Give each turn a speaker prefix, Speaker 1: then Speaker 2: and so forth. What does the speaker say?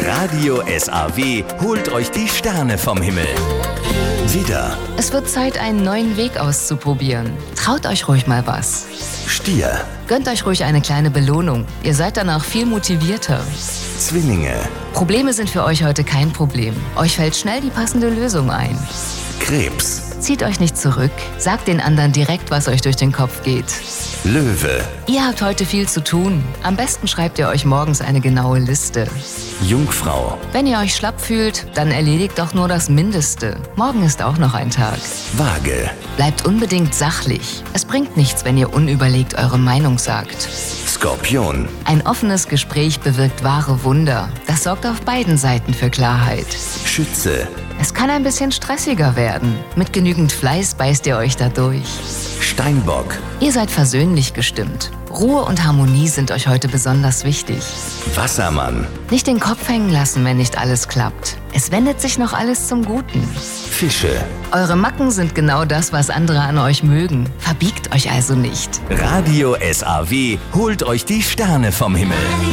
Speaker 1: Radio SAW holt euch die Sterne vom Himmel. Widder,
Speaker 2: Es wird Zeit, einen neuen Weg auszuprobieren. Traut euch ruhig mal was.
Speaker 1: Stier,
Speaker 2: Gönnt euch ruhig eine kleine Belohnung. Ihr seid danach viel motivierter.
Speaker 1: Zwillinge,
Speaker 2: Probleme sind für euch heute kein Problem. Euch fällt schnell die passende Lösung ein.
Speaker 1: Krebs,
Speaker 2: Zieht euch nicht zurück. Sagt den anderen direkt, was euch durch den Kopf geht.
Speaker 1: Löwe,
Speaker 2: Ihr habt heute viel zu tun. Am besten schreibt ihr euch morgens eine genaue Liste.
Speaker 1: Jungfrau,
Speaker 2: Wenn ihr euch schlapp fühlt, dann erledigt doch nur das Mindeste. Morgen ist auch noch ein Tag.
Speaker 1: Waage,
Speaker 2: Bleibt unbedingt sachlich. Es bringt nichts, wenn ihr unüberlegt eure Meinung sagt.
Speaker 1: Skorpion,
Speaker 2: Ein offenes Gespräch bewirkt wahre Wunder. Das sorgt auf beiden Seiten für Klarheit.
Speaker 1: Schütze,
Speaker 2: Es kann ein bisschen stressiger werden. Mit genügend Fleiß beißt ihr euch da durch.
Speaker 1: Steinbock,
Speaker 2: Ihr seid versöhnlich gestimmt. Ruhe und Harmonie sind euch heute besonders wichtig.
Speaker 1: Wassermann,
Speaker 2: Nicht den Kopf hängen lassen, wenn nicht alles klappt. Es wendet sich noch alles zum Guten.
Speaker 1: Fische.
Speaker 2: Eure Macken sind genau das, was andere an euch mögen. Verbiegt euch also nicht.
Speaker 1: Radio SAW holt euch die Sterne vom Himmel.